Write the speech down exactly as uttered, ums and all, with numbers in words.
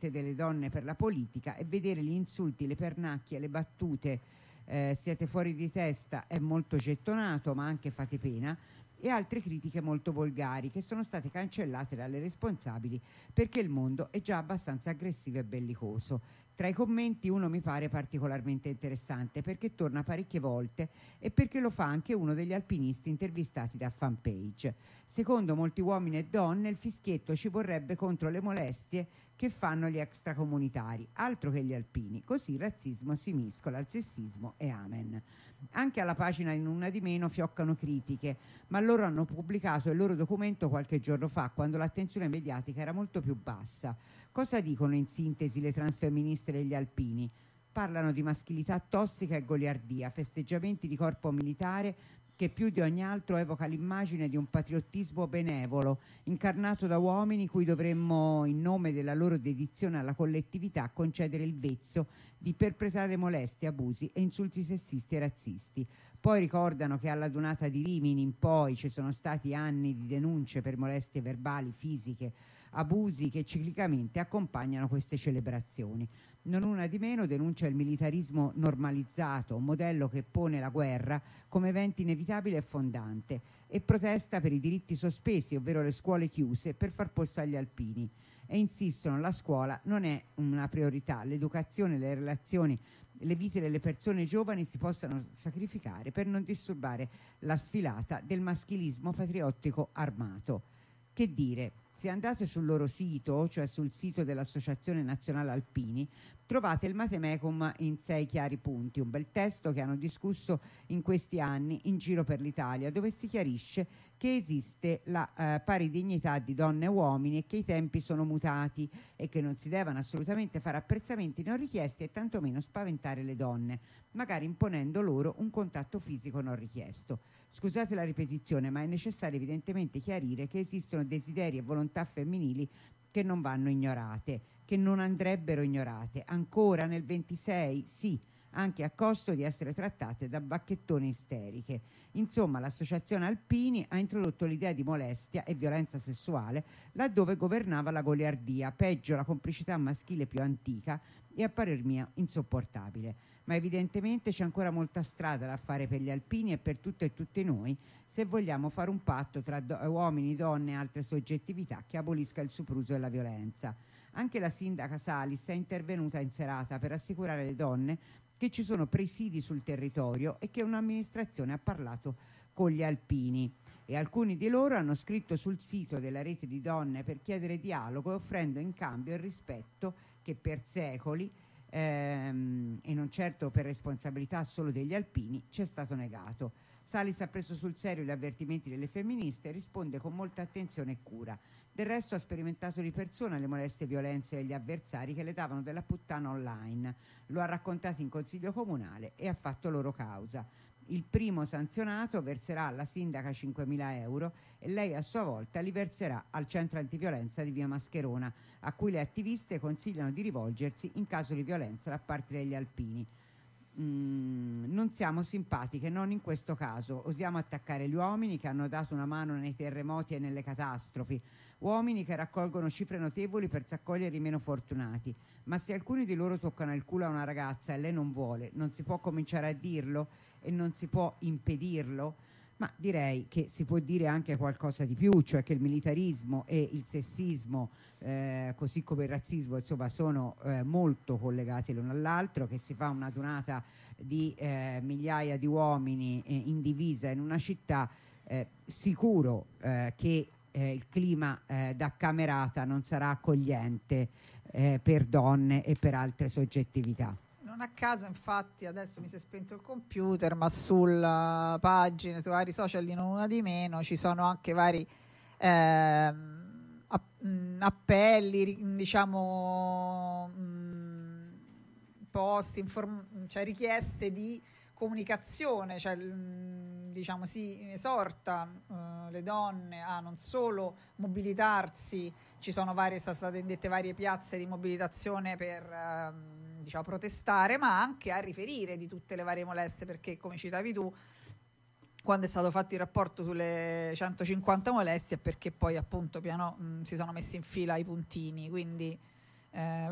dirette delle donne per la politica, e vedere gli insulti, le pernacchie, le battute, eh, siete fuori di testa, è molto gettonato, ma anche fate pena, e altre critiche molto volgari che sono state cancellate dalle responsabili perché il mondo è già abbastanza aggressivo e bellicoso. Tra i commenti uno mi pare particolarmente interessante perché torna parecchie volte e perché lo fa anche uno degli alpinisti intervistati da Fanpage. Secondo molti uomini e donne il fischietto ci vorrebbe contro le molestie che fanno gli extracomunitari, altro che gli alpini, così il razzismo si miscola al sessismo e amen. Anche alla pagina in Una di Meno fioccano critiche, ma loro hanno pubblicato il loro documento qualche giorno fa, quando l'attenzione mediatica era molto più bassa. Cosa dicono in sintesi le transfemministe degli alpini? Parlano di maschilità tossica e goliardia, festeggiamenti di corpo militare che più di ogni altro evoca l'immagine di un patriottismo benevolo, incarnato da uomini cui dovremmo, in nome della loro dedizione alla collettività, concedere il vezzo di perpetrare molestie, abusi e insulti sessisti e razzisti. Poi ricordano che alla Dunata di Rimini in poi ci sono stati anni di denunce per molestie verbali, fisiche, abusi che ciclicamente accompagnano queste celebrazioni. Non Una di Meno denuncia il militarismo normalizzato, un modello che pone la guerra come evento inevitabile e fondante, e protesta per i diritti sospesi, ovvero le scuole chiuse, per far posto agli alpini. E insistono, la scuola non è una priorità, l'educazione, le relazioni, le vite delle persone giovani si possano sacrificare per non disturbare la sfilata del maschilismo patriottico armato. Che dire? Se andate sul loro sito, cioè sul sito dell'Associazione Nazionale Alpini, trovate il Matemecum in sei chiari punti, un bel testo che hanno discusso in questi anni in giro per l'Italia, dove si chiarisce che esiste la eh, pari dignità di donne e uomini e che i tempi sono mutati e che non si devono assolutamente fare apprezzamenti non richiesti e tantomeno spaventare le donne, magari imponendo loro un contatto fisico non richiesto. Scusate la ripetizione, ma è necessario evidentemente chiarire che esistono desideri e volontà femminili che non vanno ignorate, che non andrebbero ignorate. Ancora nel ventisei, sì, anche a costo di essere trattate da bacchettone isteriche. Insomma, l'Associazione Alpini ha introdotto l'idea di molestia e violenza sessuale laddove governava la goliardia, peggio la complicità maschile più antica e a parer mio insopportabile. Ma evidentemente c'è ancora molta strada da fare per gli alpini e per tutte e tutti noi se vogliamo fare un patto tra do- uomini, donne e altre soggettività che abolisca il sopruso e la violenza. Anche la sindaca Salis è intervenuta in serata per assicurare alle donne che ci sono presidi sul territorio e che un'amministrazione ha parlato con gli alpini. E alcuni di loro hanno scritto sul sito della rete di donne per chiedere dialogo e offrendo in cambio il rispetto che per secoli Ehm, e non certo per responsabilità solo degli alpini, ci è stato negato. Salis ha preso sul serio gli avvertimenti delle femministe e risponde con molta attenzione e cura. Del resto ha sperimentato di persona le molestie e violenze degli avversari che le davano della puttana online, lo ha raccontato in consiglio comunale e ha fatto loro causa. Il primo sanzionato verserà alla sindaca cinquemila euro e lei a sua volta li verserà al centro antiviolenza di via Mascherona, a cui le attiviste consigliano di rivolgersi in caso di violenza da parte degli alpini. Mm, non siamo simpatiche, non in questo caso. Osiamo attaccare gli uomini che hanno dato una mano nei terremoti e nelle catastrofi, uomini che raccolgono cifre notevoli per accogliere i meno fortunati. Ma se alcuni di loro toccano il culo a una ragazza e lei non vuole, non si può cominciare a dirlo e non si può impedirlo? Ma direi che si può dire anche qualcosa di più, cioè che il militarismo e il sessismo, eh, così come il razzismo, insomma, sono eh, molto collegati l'uno all'altro, che si fa una donata di eh, migliaia di uomini eh, in divisa in una città, eh, sicuro eh, che eh, il clima eh, da camerata non sarà accogliente eh, per donne e per altre soggettività. Non a caso, infatti, adesso mi si è spento il computer, ma sulla pagina, sui vari social di Non Una di Meno ci sono anche vari eh, appelli, diciamo, post, inform- cioè richieste di comunicazione, cioè diciamo si esorta uh, le donne a non solo mobilitarsi, ci sono varie, sono state indette varie piazze di mobilitazione per uh, diciamo protestare, ma anche a riferire di tutte le varie molestie, perché come citavi tu, quando è stato fatto il rapporto sulle centocinquanta molestie è perché poi appunto piano mh, si sono messi in fila i puntini, quindi eh,